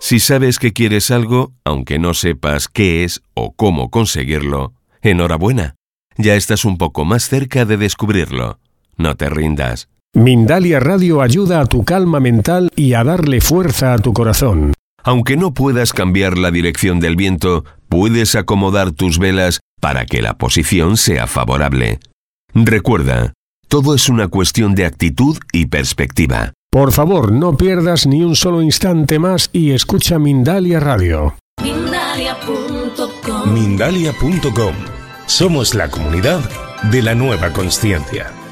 Si sabes que quieres algo, aunque no sepas qué es o cómo conseguirlo, enhorabuena. Ya estás un poco más cerca de descubrirlo. No te rindas. Mindalia Radio ayuda a tu calma mental y a darle fuerza a tu corazón. Aunque no puedas cambiar la dirección del viento, puedes acomodar tus velas para que la posición sea favorable. Recuerda, todo es una cuestión de actitud y perspectiva. Por favor, no pierdas ni un solo instante más y escucha Mindalia Radio. Mindalia.com. Somos la comunidad de la nueva consciencia.